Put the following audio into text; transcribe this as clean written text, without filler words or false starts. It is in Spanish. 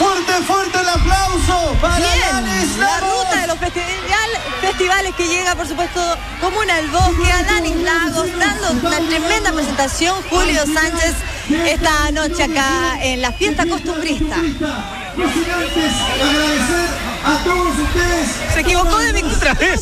Fuerte el aplauso para Alanis La Lagos. ruta de los festivales que llega, por supuesto, Comuna del Bosque, Alanis Lagos, dando una tremenda presentación, Julio Sánchez, esta noche acá en la fiesta costumbrista. No sin antes agradecer a todos ustedes. Se equivocó de mi otra vez.